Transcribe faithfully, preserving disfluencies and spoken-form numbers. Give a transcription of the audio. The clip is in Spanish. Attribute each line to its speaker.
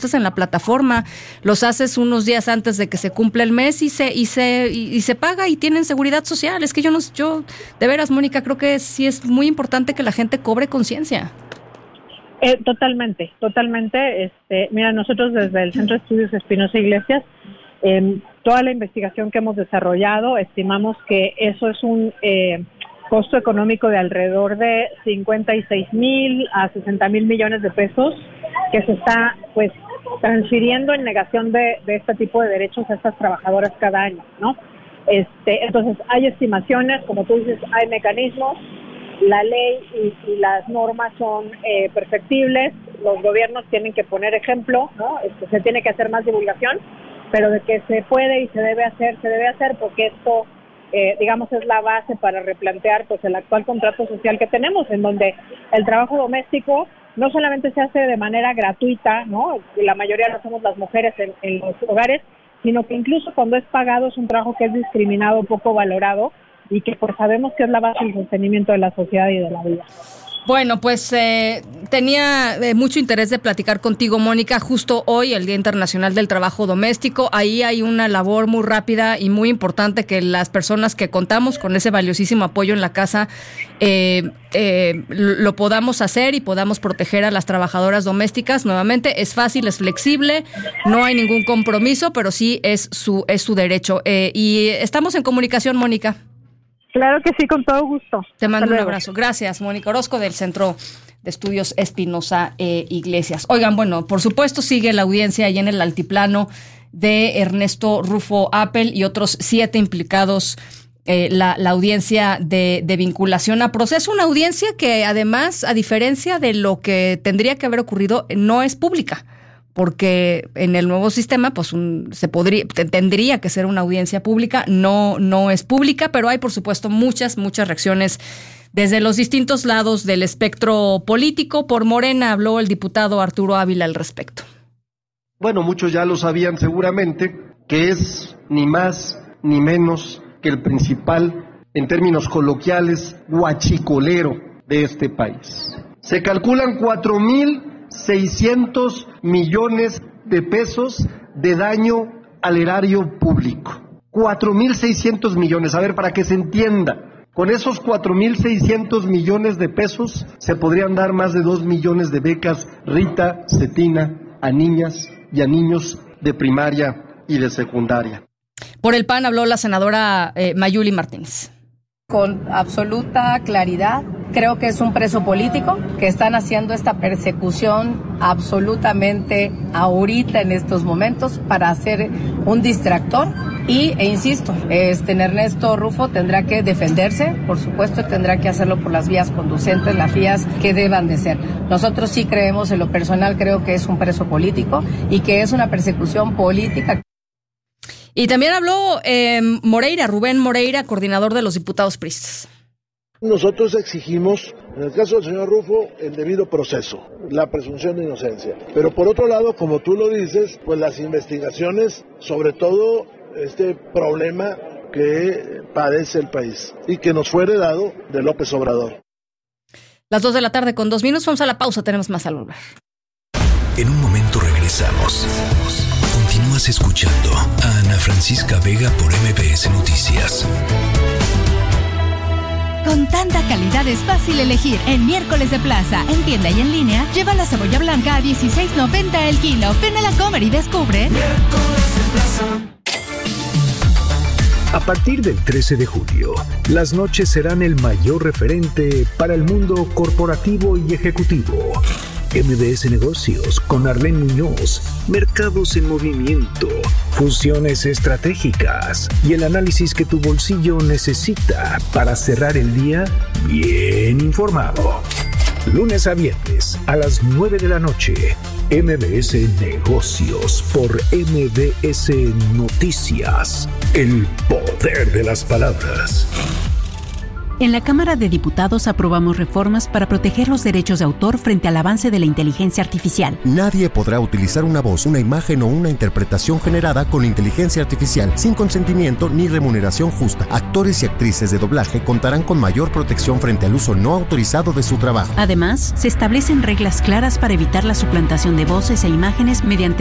Speaker 1: en la plataforma, los haces unos días antes de que se cumpla el mes y se y se y, y se paga y tienen seguridad social. Es que yo no yo de veras, Mónica, creo que sí es muy importante que la gente cobre conciencia.
Speaker 2: Eh, totalmente, totalmente. Este, mira, nosotros desde el Centro de Estudios Espinosa Iglesias, eh, toda la investigación que hemos desarrollado, estimamos que eso es un eh, costo económico de alrededor de cincuenta y seis mil a sesenta mil millones de pesos que se está, pues, transfiriendo en negación de, de este tipo de derechos a estas trabajadoras cada año, ¿no? Este, entonces hay estimaciones, como tú dices, hay mecanismos, la ley y, y las normas son eh, perfectibles, los gobiernos tienen que poner ejemplo, ¿no? Este, se tiene que hacer más divulgación, pero de que se puede y se debe hacer, se debe hacer porque esto, eh, digamos, es la base para replantear pues el actual contrato social que tenemos, en donde el trabajo doméstico no solamente se hace de manera gratuita, ¿no? La mayoría lo hacemos las mujeres en, en los hogares, sino que incluso cuando es pagado es un trabajo que es discriminado, poco valorado, y que pues sabemos que es la base del sostenimiento de la sociedad y de la vida.
Speaker 1: Bueno, pues eh, tenía eh, mucho interés de platicar contigo, Mónica, justo hoy, el Día Internacional del Trabajo Doméstico. Ahí hay una labor muy rápida y muy importante que las personas que contamos con ese valiosísimo apoyo en la casa eh, eh, lo podamos hacer y podamos proteger a las trabajadoras domésticas. Nuevamente, es fácil, es flexible, no hay ningún compromiso, pero sí es su, es su derecho. Eh, y estamos en comunicación, Mónica.
Speaker 2: Claro que sí, con todo gusto.
Speaker 1: Te mando un abrazo. Gracias, Mónica Orozco, del Centro de Estudios Espinosa eh, Iglesias. Oigan, bueno, por supuesto sigue la audiencia ahí en el altiplano de Ernesto Rufo Appel y otros siete implicados, eh, la, la audiencia de, de vinculación a proceso. Una audiencia que además, a diferencia de lo que tendría que haber ocurrido, no es pública. Porque en el nuevo sistema, pues un, se podría, tendría que ser una audiencia pública, no, no es pública, pero hay por supuesto muchas, muchas reacciones desde los distintos lados del espectro político. Por Morena habló el diputado Arturo Ávila al respecto.
Speaker 3: Bueno, muchos ya lo sabían seguramente, que es ni más ni menos que el principal, en términos coloquiales, guachicolero de este país. Se calculan cuatro mil seiscientos millones de pesos de daño al erario público. cuatro mil seiscientos millones. A ver, para que se entienda, con esos cuatro mil seiscientos millones de pesos se podrían dar más de dos millones de becas Rita Cetina a niñas y a niños de primaria y de secundaria.
Speaker 1: Por el P A N habló la senadora eh, Mayuli Martínez.
Speaker 4: Con absoluta claridad, creo que es un preso político, que están haciendo esta persecución absolutamente ahorita en estos momentos para hacer un distractor y, e insisto, este Ernesto Rufo tendrá que defenderse, por supuesto tendrá que hacerlo por las vías conducentes, las vías que deban de ser. Nosotros sí creemos, en lo personal creo que es un preso político y que es una persecución política.
Speaker 1: Y también habló eh, Moreira, Rubén Moreira, coordinador de los diputados priistas.
Speaker 5: Nosotros exigimos, en el caso del señor Rufo, el debido proceso, la presunción de inocencia. Pero por otro lado, como tú lo dices, pues las investigaciones, sobre todo este problema que padece el país y que nos fue heredado de López Obrador.
Speaker 1: Las dos de la tarde con dos minutos, vamos a la pausa, tenemos más al volver.
Speaker 6: En un momento regresamos. Continúas escuchando a Ana Francisca Vega por M B S Noticias.
Speaker 7: Con tanta calidad es fácil elegir. En Miércoles de Plaza, en tienda y en línea, lleva la cebolla blanca a dieciséis noventa el kilo. Ven a la Comer y descubre.
Speaker 6: Miércoles de Plaza. A partir del trece de julio, las noches serán el mayor referente para el mundo corporativo y ejecutivo. M B S Negocios con Arlene Muñoz, mercados en movimiento, fusiones estratégicas y el análisis que tu bolsillo necesita para cerrar el día bien informado. Lunes a viernes a las nueve de la noche, M B S Negocios por M B S Noticias. El poder de las palabras.
Speaker 8: En la Cámara de Diputados aprobamos reformas para proteger los derechos de autor frente al avance de la inteligencia artificial.
Speaker 9: Nadie podrá utilizar una voz, una imagen o una interpretación generada con inteligencia artificial sin consentimiento ni remuneración justa. Actores y actrices de doblaje contarán con mayor protección frente al uso no autorizado de su trabajo.
Speaker 8: Además, se establecen reglas claras para evitar la suplantación de voces e imágenes mediante